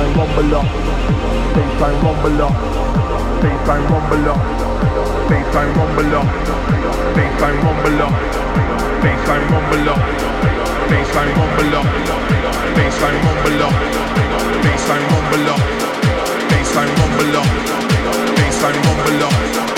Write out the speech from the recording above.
baseline rumbler, baseline rumbler, baseline rumbler, baseline rumbler, baseline rumbler, baseline rumbler, baseline rumbler, baseline rumbler, baseline rumbler, baseline rumbler, baseline rumbler.